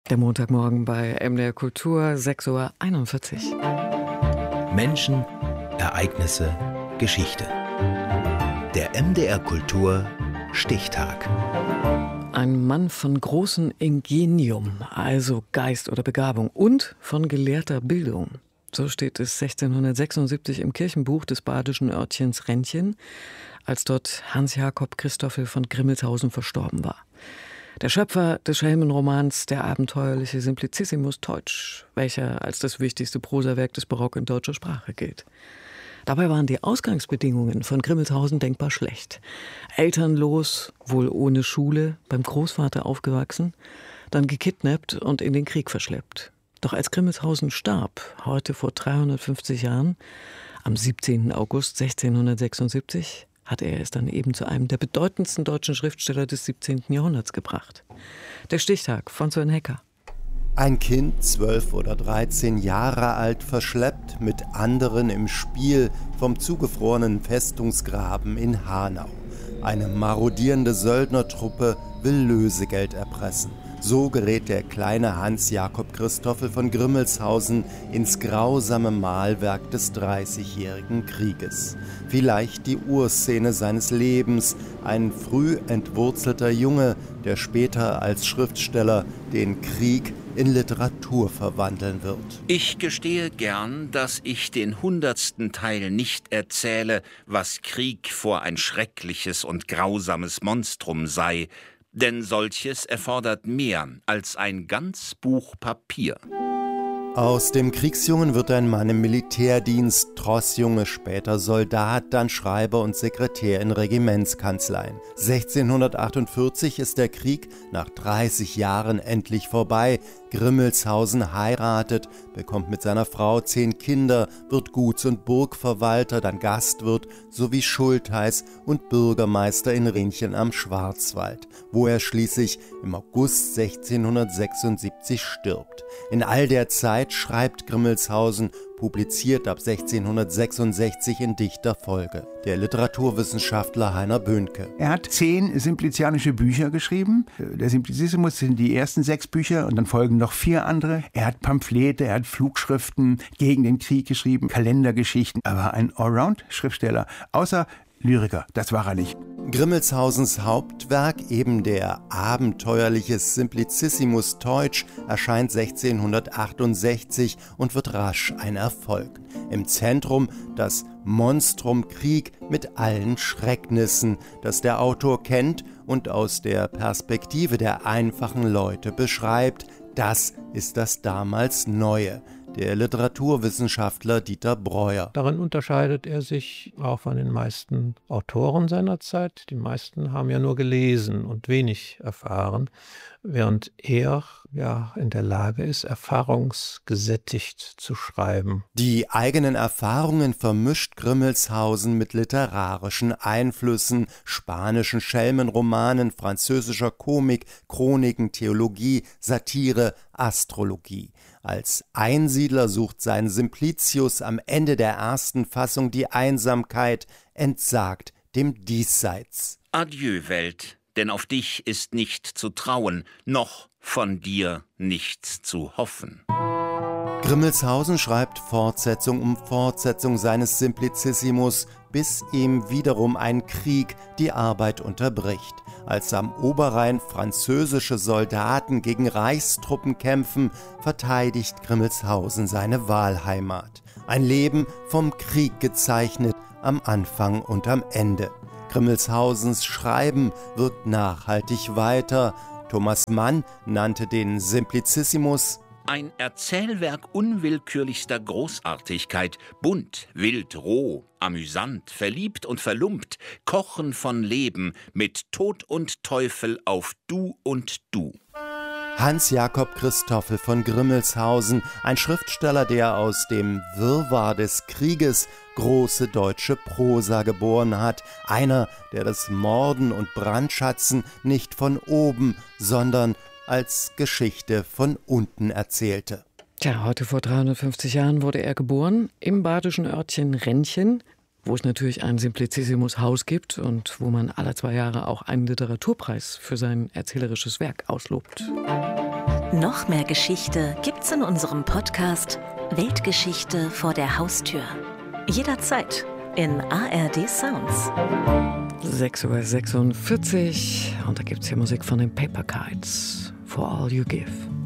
Der Montagmorgen bei MDR Kultur, 6:41 Uhr. Menschen, Ereignisse, Geschichte. Der MDR Kultur Stichtag. Ein Mann von großem Ingenium, also Geist oder Begabung, und von gelehrter Bildung. So steht es 1676 im Kirchenbuch des badischen Örtchens Rentchen, als dort Hans Jakob Christoffel von Grimmelshausen verstorben war. Der Schöpfer des Schelmenromans Der abenteuerliche Simplicissimus Teutsch, welcher als das wichtigste Prosawerk des Barock in deutscher Sprache gilt. Dabei waren die Ausgangsbedingungen von Grimmelshausen denkbar schlecht. Elternlos, wohl ohne Schule, beim Großvater aufgewachsen, dann gekidnappt und in den Krieg verschleppt. Doch als Grimmelshausen starb, heute vor 350 Jahren, am 17. August 1676, hatte er es dann eben zu einem der bedeutendsten deutschen Schriftsteller des 17. Jahrhunderts gebracht. Der Stichtag von Sven Hecker. Ein Kind, 12 oder 13 Jahre alt, verschleppt mit anderen im Spiel vom zugefrorenen Festungsgraben in Hanau. Eine marodierende Söldnertruppe will Lösegeld erpressen. So gerät der kleine Hans Jakob Christoffel von Grimmelshausen ins grausame Mahlwerk des Dreißigjährigen Krieges. Vielleicht die Urszene seines Lebens, ein früh entwurzelter Junge, der später als Schriftsteller den Krieg in Literatur verwandeln wird. Ich gestehe gern, dass ich den 100. Teil nicht erzähle, was Krieg vor ein schreckliches und grausames Monstrum sei, denn solches erfordert mehr als ein ganz Buch Papier. Aus dem Kriegsjungen wird ein Mann im Militärdienst, Trossjunge, später Soldat, dann Schreiber und Sekretär in Regimentskanzleien. 1648 ist der Krieg nach 30 Jahren endlich vorbei. Grimmelshausen heiratet, bekommt mit seiner Frau 10 Kinder, wird Guts- und Burgverwalter, dann Gastwirt sowie Schultheiß und Bürgermeister in Rentchen am Schwarzwald, wo er schließlich im August 1676 stirbt. In all der Zeit schreibt Grimmelshausen, publiziert ab 1666 in dichter Folge. Der Literaturwissenschaftler Heiner Böhnke. Er hat 10 simplizianische Bücher geschrieben. Der Simplicissimus sind die ersten 6 Bücher und dann folgen noch 4 andere. Er hat Pamphlete, er hat Flugschriften gegen den Krieg geschrieben, Kalendergeschichten. Er war ein Allround-Schriftsteller, außer Lyriker, das war er nicht. Grimmelshausens Hauptwerk, eben der abenteuerliche Simplicissimus Teutsch, erscheint 1668 und wird rasch ein Erfolg. Im Zentrum das Monstrum Krieg mit allen Schrecknissen, das der Autor kennt und aus der Perspektive der einfachen Leute beschreibt. Das ist das damals Neue. Der Literaturwissenschaftler Dieter Breuer. Darin unterscheidet er sich auch von den meisten Autoren seiner Zeit. Die meisten haben ja nur gelesen und wenig erfahren, während er in der Lage ist, erfahrungsgesättigt zu schreiben. Die eigenen Erfahrungen vermischt Grimmelshausen mit literarischen Einflüssen, spanischen Schelmenromanen, französischer Komik, Chroniken, Theologie, Satire, Astrologie. Als Einsiedler sucht sein Simplicius am Ende der ersten Fassung die Einsamkeit, entsagt dem Diesseits. Adieu, Welt, denn auf dich ist nicht zu trauen, noch von dir nichts zu hoffen. Grimmelshausen schreibt Fortsetzung um Fortsetzung seines Simplicissimus, bis ihm wiederum ein Krieg die Arbeit unterbricht. Als am Oberrhein französische Soldaten gegen Reichstruppen kämpfen, verteidigt Grimmelshausen seine Wahlheimat. Ein Leben vom Krieg gezeichnet, am Anfang und am Ende. Grimmelshausens Schreiben wirkt nachhaltig weiter. Thomas Mann nannte den Simplicissimus ein Erzählwerk unwillkürlichster Großartigkeit, bunt, wild, roh, amüsant, verliebt und verlumpt, Kochen von Leben mit Tod und Teufel auf Du und Du. Hans Jakob Christoffel von Grimmelshausen, ein Schriftsteller, der aus dem Wirrwarr des Krieges große deutsche Prosa geboren hat. Einer, der das Morden und Brandschatzen nicht von oben, sondern als Geschichte von unten erzählte. Tja, heute vor 350 Jahren wurde er geboren im badischen Örtchen Rentchen, wo es natürlich ein Simplicissimus-Haus gibt und wo man alle 2 Jahre auch einen Literaturpreis für sein erzählerisches Werk auslobt. Noch mehr Geschichte gibt's in unserem Podcast Weltgeschichte vor der Haustür. Jederzeit in ARD Sounds. 6:46 Uhr und da gibt's hier Musik von den Paper Kites. For All You Give.